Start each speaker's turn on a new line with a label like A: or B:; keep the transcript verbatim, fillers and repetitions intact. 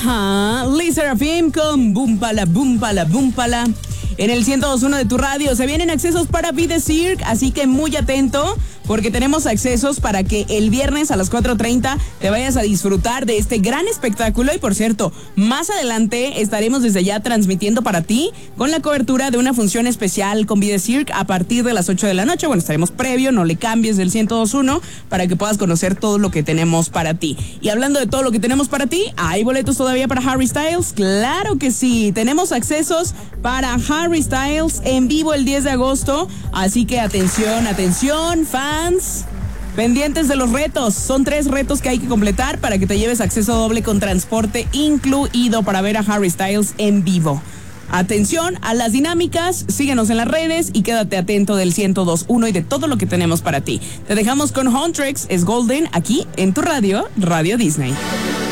A: Ajá, Lee Serafim con Búmpala, Búmpala, Búmpala. En el ciento dos punto uno de tu radio se vienen accesos para Be The Cirque, así que muy atento porque tenemos accesos para que el viernes a las cuatro treinta te vayas a disfrutar de este gran espectáculo. Y por cierto, más adelante estaremos desde ya transmitiendo para ti con la cobertura de una función especial con Be The Cirque a partir de las ocho de la noche. Bueno, estaremos previo, no le cambies del ciento dos punto uno para que puedas conocer todo lo que tenemos para ti. Y hablando de todo lo que tenemos para ti, ¿hay boletos todavía para Harry Styles? Claro que sí, tenemos accesos para Harry Styles en vivo el diez de agosto, así que atención, atención, fans, pendientes de los retos. Son tres retos que hay que completar para que te lleves acceso doble con transporte incluido para ver a Harry Styles en vivo. Atención a las dinámicas, síguenos en las redes y quédate atento del ciento dos punto uno y de todo lo que tenemos para ti. Te dejamos con Huntrix, es Golden, aquí en tu radio, Radio Disney.